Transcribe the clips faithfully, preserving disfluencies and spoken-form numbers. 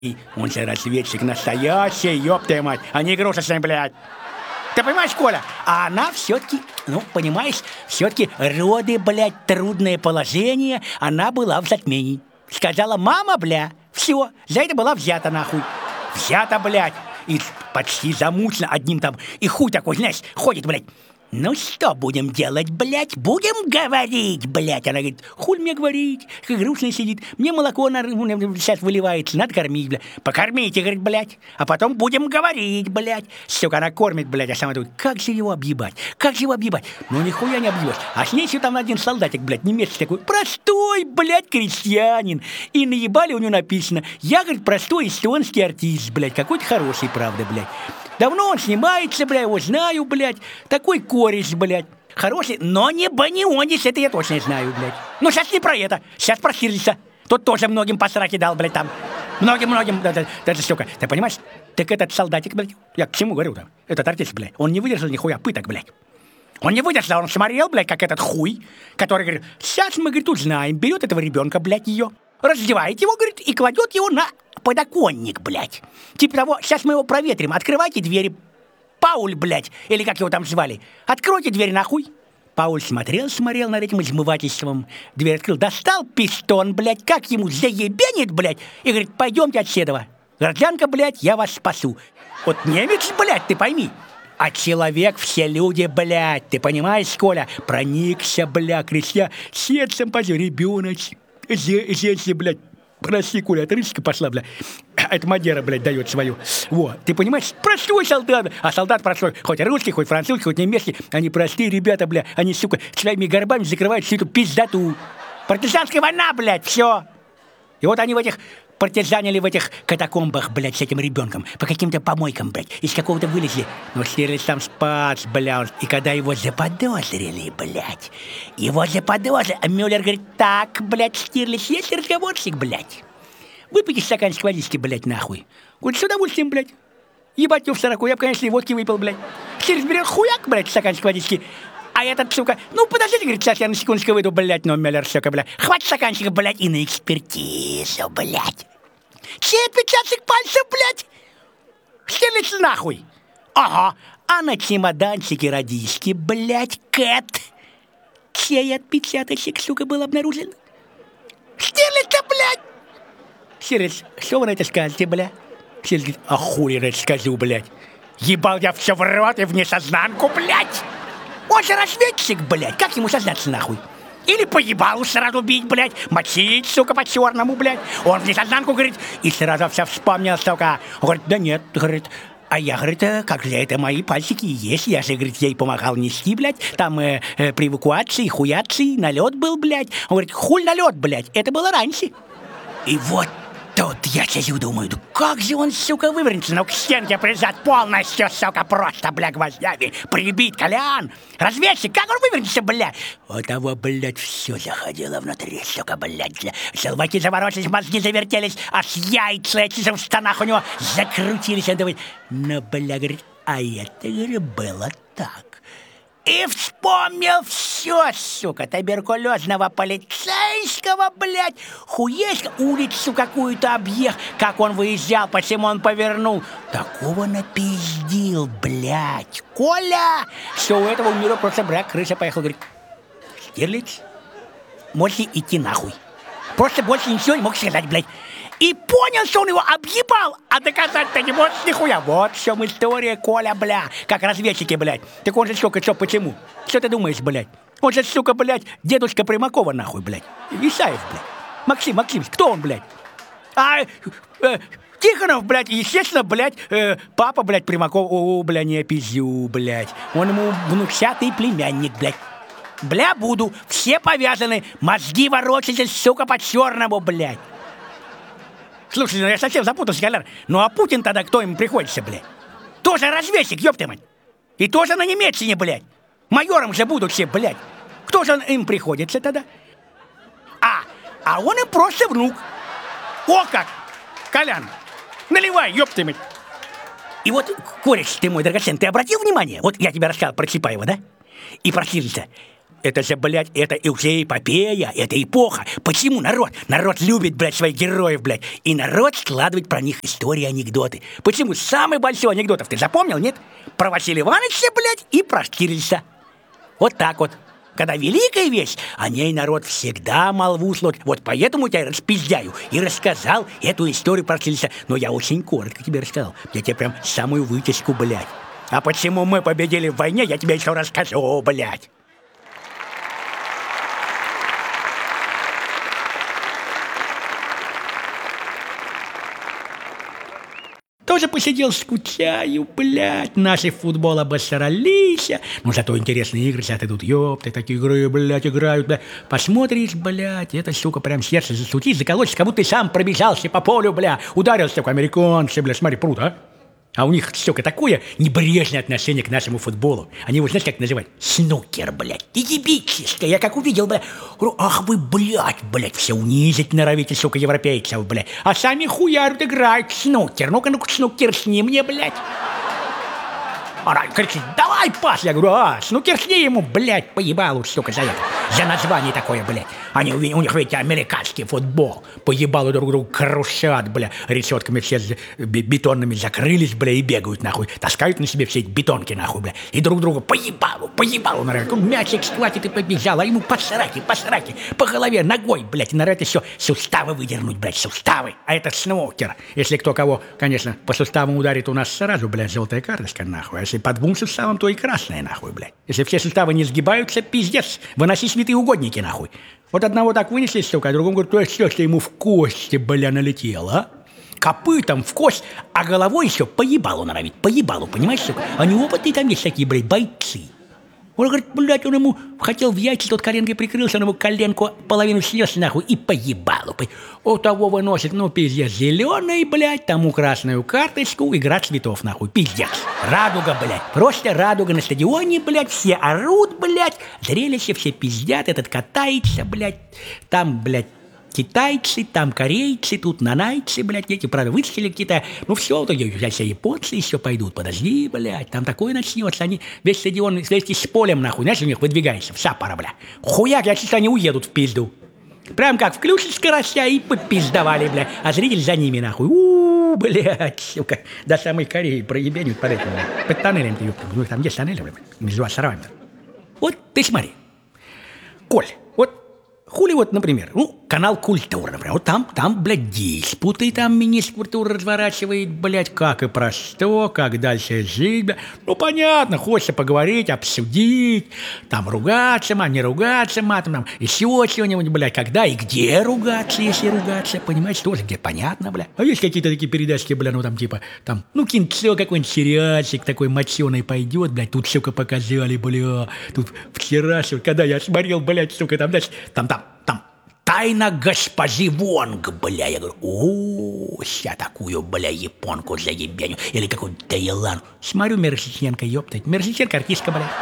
И он же разведчик настоящий, ёб твою мать, а не игрушечный, блядь. Ты понимаешь, Коля? А она все-таки, ну, понимаешь, все-таки роды, блядь, трудное положение, она была в затмении. Сказала: мама, бля, все, за это была взята нахуй. Взята, блядь, и почти замучена одним там, и хуй такой, знаешь, ходит, блядь. Ну что будем делать, блядь? Будем говорить, блядь. Она говорит: хуй мне говорить, как грустно сидит. Мне молоко на, сейчас выливается, надо кормить, блядь. Покормите, говорит, блядь. А потом будем говорить, блядь. Сука, она кормит, блядь, а сама думает: как же его объебать? Как же его объебать? Ну нихуя не объебать. А с ней еще там один солдатик, блядь, немецкий такой, простой, блядь, крестьянин. И наебали у него написано: я, говорит, простой эстонский артист, блядь. Какой-то хороший, правда, блядь. Давно он снимается, бля, его знаю, блядь. Такой кореш, блядь. Хороший, но не банионис, это я точно знаю, блядь. Но сейчас не про это, сейчас про Штирлица. Тот тоже многим по сраке дал, блядь, там. Многим-многим, даже, даже, сука. Ты понимаешь? Так этот солдатик, блядь, я к чему говорю там? Этот артист, блядь, он не выдержал нихуя пыток, блядь. Он не выдержал, он смотрел, блядь, как этот хуй, который говорит: сейчас мы, говорит, узнаем, берет этого ребенка, блядь, ее, раздевает его, говорит, и кладет его на подоконник, блядь. Типа того: сейчас мы его проветрим, открывайте двери. Пауль, блядь, или как его там звали, откройте дверь нахуй. Пауль смотрел, смотрел над этим измывательством, дверь открыл, достал пистон, блядь, как ему заебенит, блядь, и говорит: пойдемте отседова. Гражданка, блядь, я вас спасу. Вот немец, блядь, ты пойми. А человек все люди, блядь, ты понимаешь, Коля? Проникся, бля, крестья, сердцем позор, ребеночек, зелье, блядь. Прости, Коля, от рысика пошла, бля. Это Мадера, блядь, дает свою. Вот, ты понимаешь? Простой солдат. А солдат простой, хоть русский, хоть французский, хоть немецкий. Они простые ребята, бля. Они, сука, своими горбами закрывают всю эту пиздату. Партизанская война, блядь, все. И вот они в этих партизанили в этих катакомбах, блядь, с этим ребенком. По каким-то помойкам, блядь. Из какого-то вылезли. Но Штирлиц там спас, бля. И когда его заподозрили, блядь. Его заподозрили. А Мюллер говорит: так, блядь, Штирлиц, есть разговорчик, блядь. Выпейте стаканчик водички, блядь, нахуй. Говорит: с удовольствием, блядь. Ебать его в сороку. Я бы, конечно, и водки выпил, блядь. Штирлиц берет хуяк, блядь, стаканчик водички. А этот, сука: ну, подождите, говорит, сейчас я на секундочку выйду, блядь. Но Мюллер, сука, блядь, хватит стаканчика, блядь, и на экспертизу, блядь. Чей отпечаток пальцев, блядь? Штирлиц нахуй. Ага. А на чемоданчике радишки, блядь, Кэт. Чей отпечаточек, сука, был обнаружен? Штирлица, блядь. Штирлиц: что вы на это скажете, блядь? Штирлиц говорит: а хуй я скажу, блядь. Ебал я все в рот и в несознанку, блядь. Он же разведчик, блядь. Как ему сознаться, нахуй? Или поебалу сразу бить, блядь, мочить, сука, по-черному, блядь. Он в несознанку, говорит, и сразу все вспомнил, сука. Он говорит: да нет, говорит, а я, говорит, как же это мои пальчики и есть. Я же, говорит, ей помогал нести, блядь. Там э, э, при эвакуации, хуяции, налет был, блядь. Он говорит: хуй налет, блядь, это было раньше. И вот тут я сижу, думаю: да как же он, сука, вывернется, ну к стенке прижат полностью, сука, просто, бля, гвоздями прибит, Колян. Разведчик, как он вывернется, бля? У того, блядь, все заходило внутри, сука, блядь. Желваки заворочились, мозги завертелись, аж яйца эти в штанах у него закрутились. Он думает: ну, бля, говорит, а это, говорит, было так. И вспомнил все, сука, туберкулезного полицейского, блядь, хуеська, улицу какую-то объехал, как он выезжал, почему он повернул. Такого напиздил, блядь, Коля, что у этого у мира просто, брак, крыша поехал, говорит: Штирлиц, можете идти нахуй. Просто больше ничего не мог сказать, блядь. И понял, что он его объебал, а доказать-то не может нихуя. Вот в чем история, Коля, бля, как разведчики, блядь. Так он же, сука, что, почему? Что ты думаешь, блядь? Он же, сука, блядь, дедушка Примакова, нахуй, блядь. Исаев, блядь. Максим, Максим, кто он, блядь? А, э, Тихонов, блядь, естественно, блядь, э, папа, блядь, Примаков. О, бля, не пизю, блядь. Он ему внучатый племянник, блядь. Бля, буду, все повязаны, мозги ворочаются, сука, по-черному, блядь. Слушай, ну я совсем запутался, Колян. Ну а Путин тогда кто ему приходится, блядь? Тоже разведчик, ёпта мать. И тоже на немецкине, блядь. Майором же будут все, блядь. Кто же им приходится тогда? А, а он им просто внук. О как! Колян, наливай, ёпта мать. И вот, кореш ты мой драгоценный, ты обратил внимание? Вот я тебе рассказал про Чапаева, да? И про Штирлица. Это же, блядь, это и уже эпопея, это эпоха. Почему народ? Народ любит, блядь, своих героев, блядь. И народ складывает про них истории, анекдоты. Почему? Самый большой анекдотов ты запомнил, нет? Про Василия Ивановича, блядь, и про Штирлица. Вот так вот. Когда великая вещь, о ней народ всегда молву слушает. Вот поэтому я распиздяю и рассказал эту историю про Штирлица. Но я очень коротко тебе рассказал. Я тебе прям самую вытяжку, блядь. А почему мы победили в войне, я тебе еще расскажу, блядь. Тоже посидел, скучаю, блядь, наши в футбол обосрались. Ну, зато интересные игры сейчас идут, ёпты, такие игры, блядь, играют, блядь. Посмотришь, блядь, это, сука, прям сердце засутить, заколотишь, как будто ты сам пробежался по полю, бля, ударился, как американцы, бля, смотри, прут, а? А у них, сука, такое небрежное отношение к нашему футболу. Они его, знаешь, как называют? Снукер, блядь. И ебическое. Я как увидел, блядь, говорю, ах вы, блядь, блядь, все унизить норовите, сука, европейцев, блядь. А сами хуярят, играют в снукер. Ну-ка, ну-ка, снукер с ним мне, блядь. Она кричит, давай пас. Я говорю, а, снукер с ней ему, блядь, поебалу, сука, за это. За название такое, блядь. Они, у них, видите, американский футбол. Поебалу друг друга крушат, бля. Решетками все бетонными закрылись, бля, и бегают, нахуй. Таскают на себе все эти бетонки, нахуй, бля. И друг друга поебалу, поебалу, наверное. Мячик схватит и побежал, а ему по сраке, по сраке, по голове, ногой, блядь. И норовит еще суставы выдернуть, блядь, суставы. А это снукер. Если кто кого, конечно, по суставам ударит, у нас сразу, блядь, желтая карточка, нахуй. А если по двум суставам, то и красная, нахуй, блядь. Если все суставы не сгибаются, пиздец, выноси святые угодники, нахуй. Вот одного так вынесли, сука, а другому говорит, то есть, что ему в кости, бля, налетело, а? Копытом в кость, а головой еще поебалу норовит, поебалу, понимаешь, сука? Они опытные там есть такие, блядь, бойцы. Он говорит, блядь, он ему хотел в яйца, тот коленкой прикрылся, он ему коленку половину снес, нахуй, и поебалу. У того выносит, ну, пиздец, зеленый, блядь, тому красную карточку, игра цветов, нахуй, пиздец. Радуга, блядь, просто радуга на стадионе, блядь, все орут, блядь, зрелище, все пиздят, этот катается, блядь, там, блядь, китайцы, там корейцы, тут нанайцы, блядь, эти, правда, вытащили Китай. Ну все, то все японцы еще пойдут, подожди, блядь, там такое начнется. Они весь стадион вместе с полем, нахуй, знаешь, у них выдвигается, вся пара, бля. Хуяк, я чисто они уедут в пизду. Прям как включат скоростя и попиздовали, бля. А зритель за ними, нахуй. У-у-у, блядь, сука, до самой Кореи проебенют под этим, блядь. Под тоннелем, ты, ёпта. Ну, там есть тоннели, блядь, между островами. Вот ты смотри, Коль, вот хули вот, например, ну, канал «Культура», например, вот там, там, блядь, диспуты, там министр культуры разворачивает, блядь, как и про что, как дальше жить, блядь. Ну, понятно, хочется поговорить, обсудить, там, ругаться, мат, не ругаться, матом, там, еще чего-нибудь, блядь, когда и где ругаться, если ругаться, понимаешь, тоже где понятно, блядь. А есть какие-то такие передачки, блядь, ну, там, типа, там, ну, кинцо, какой-нибудь сериальчик такой моченый пойдет, блядь, тут, сука, показали, бля, тут вчера, сука, когда я смотрел, блядь, сука, там, дальше, там, там, там, тайна госпожи Вонг, бля. Я говорю, о, ща такую, бля, японку заебеню. Или какую-то Таиланд. Смотрю, Мерзиченко, ёптать. Мерзиченко, артистка, бля.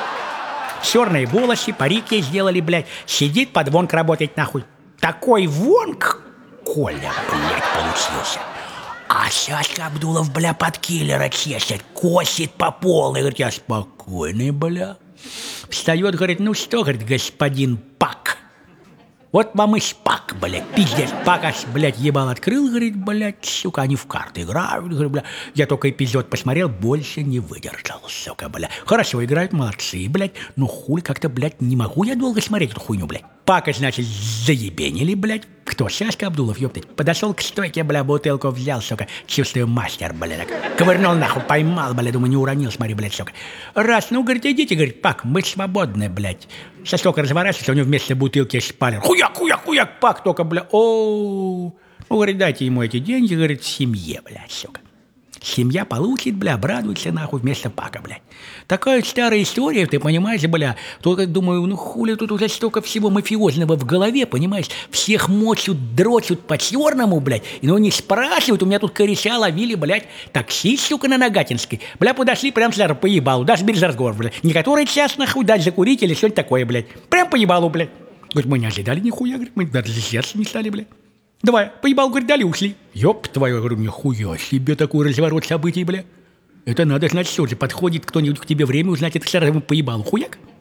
Черные волосы, парик ей сделали, блядь. Сидит под Вонг работать, нахуй. Такой Вонг, Коля, блядь, получился. А Сашка Абдулов, бля, под киллера чешет, косит по полу. И говорит, я спокойный, бля. Встает, говорит, ну что, говорит, господин Пак. Вот вам и шпак, блядь, пиздец, Пак аж, блядь, ебал открыл, говорит, блядь, сука, они в карты играют, говорит, бля. Я только эпизод посмотрел, больше не выдержал, сука, бля. Хорошо играют, молодцы, блядь, но хуй как-то, блядь, не могу я долго смотреть эту хуйню, блядь. Пака, значит, заебенили, блядь. Кто? Сашка Абдулов, ёптать. Подошел к стойке, бля, бутылку взял, сука. Чувствую, мастер, бля, так. Ковырнул, нахуй, поймал, бля, думаю, не уронил, смотри, блядь, сука. Раз, ну, говорит, идите, говорит, Пак, мы свободны, блядь. Состок разворачивается, у него вместо бутылки шпалер. Хуяк, хуяк, хуяк, Пак, только, бля, о, ну, говорит, дайте ему эти деньги, говорит, семье, блядь, сука. Семья получит, бля, обрадуется, нахуй, вместо Пака, блядь. Такая старая история, ты понимаешь, бля. Только думаю, ну хули тут уже столько всего мафиозного в голове, понимаешь? Всех мочут, дрочут по-черному, блядь. И ну не спрашивают, у меня тут кореша ловили, блядь, такси, сука, на Нагатинской. Бля, подошли, прям сразу поебалу, даже без разговора, блядь. Не который час, нахуй, дать закурить или что-нибудь такое, блядь. Прям поебалу, блядь. Говорит, мы не ожидали нихуя, говорит, мы даже сердце не стали, блядь. Давай, поебал, говорит, дали, ушли. Ёб твою, говорю, нихуя себе такой разворот событий, бля. Это надо, значит, что же, подходит кто-нибудь к тебе время узнать, это сразу поебал, хуяк.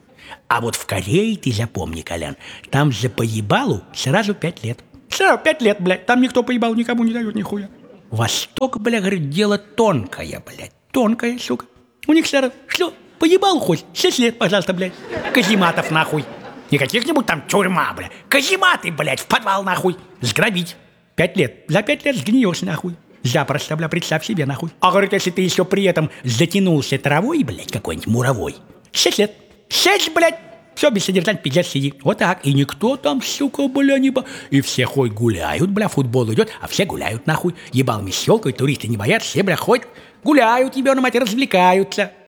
А вот в Корее, ты запомни, Колян, там за поебалу сразу пять лет. Сразу пять лет, блядь, там никто поебалу никому не дает нихуя. Восток, бля, говорит, дело тонкое, блядь, тонкое, сука. У них сразу, что, поебалу хоть, шесть лет, пожалуйста, блядь. Казематов, нахуй. Не каких-нибудь там тюрьма, блядь. Казематы, блядь, в подвал, нахуй. Сгробить. Пять лет. За пять лет сгниешь, нахуй. Запросто, бля, представь себе, нахуй. А говорит, если ты еще при этом затянулся травой, блядь, какой-нибудь муровой, шесть лет. Шесть, блядь. Все, без содержания, пиздец, сиди. Вот так. И никто там, сука, бля, не ба... И все хоть гуляют, бля, футбол идет, а все гуляют, нахуй. Ебалами щелкают, туристы не боятся, все, бля, ходят, гуляют, ебаную мать, развлекаются.